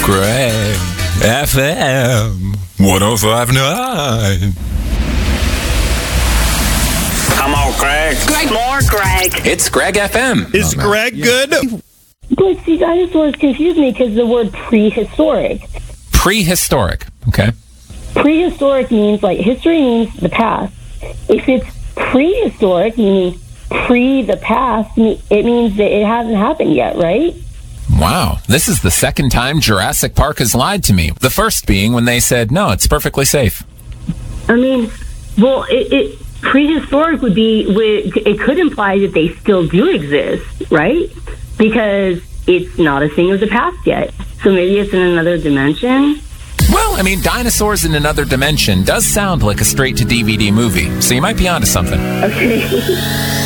Greg FM 105.9. Come on, Greg. More Greg. It's Greg FM. Is Greg good? But see, dinosaurs confuse me because the word prehistoric. Prehistoric. Okay. Prehistoric means, like, history means the past. If it's prehistoric, meaning pre the past, it means that it hasn't happened yet, right? Wow. This is the second time Jurassic Park has lied to me. The first being when they said, no, it's perfectly safe. I mean, well, it prehistoric it could imply that they still do exist, right? Because it's not a thing of the past yet. So maybe it's in another dimension. Well, I mean, dinosaurs in another dimension does sound like a straight-to-DVD movie, so you might be onto something. Okay.